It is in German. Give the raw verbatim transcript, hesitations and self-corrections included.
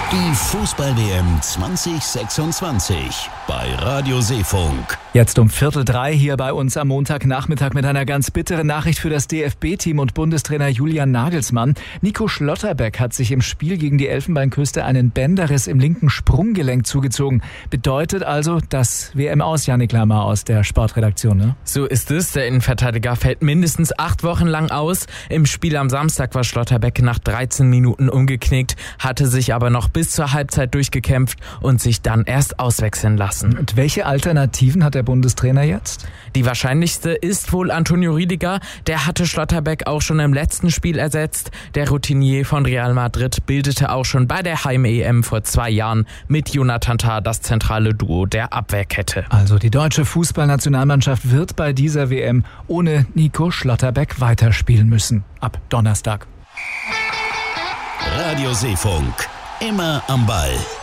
Die Fußball-W M zwanzig sechsundzwanzig bei Radio Seefunk. Jetzt um Viertel drei hier bei uns am Montagnachmittag mit einer ganz bitteren Nachricht für das D F B-Team und Bundestrainer Julian Nagelsmann. Nico Schlotterbeck hat sich im Spiel gegen die Elfenbeinküste einen Bänderriss im linken Sprunggelenk zugezogen. Bedeutet also das W M aus, Yannick Lammer aus der Sportredaktion, ne? So ist es. Der Innenverteidiger fällt mindestens acht Wochen lang aus. Im Spiel am Samstag war Schlotterbeck nach dreizehn Minuten umgeknickt, hatte sich aber noch bis zur Halbzeit durchgekämpft und sich dann erst auswechseln lassen. Und welche Alternativen hat der Bundestrainer jetzt? Die wahrscheinlichste ist wohl Antonio Rüdiger. Der hatte Schlotterbeck auch schon im letzten Spiel ersetzt. Der Routinier von Real Madrid bildete auch schon bei der Heim-E M vor zwei Jahren mit Jonathan Tah das zentrale Duo der Abwehrkette. Also die deutsche Fußballnationalmannschaft wird bei dieser W M ohne Nico Schlotterbeck weiterspielen müssen. Ab Donnerstag. Radio Seefunk. Immer am Ball.